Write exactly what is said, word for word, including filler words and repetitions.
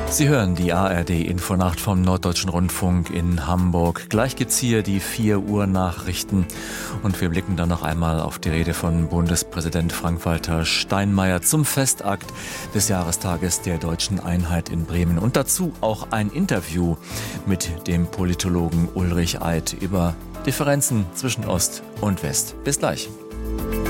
Sie hören die A R D-Infonacht vom Norddeutschen Rundfunk in Hamburg. Gleich gibt's hier die vier Uhr Nachrichten und wir blicken dann noch einmal auf die Rede von Bundespräsident Frank-Walter Steinmeier zum Festakt des Jahrestages der Deutschen Einheit in Bremen. Und dazu auch ein Interview mit dem Politologen Ulrich Eid über Differenzen zwischen Ost und West. Bis gleich.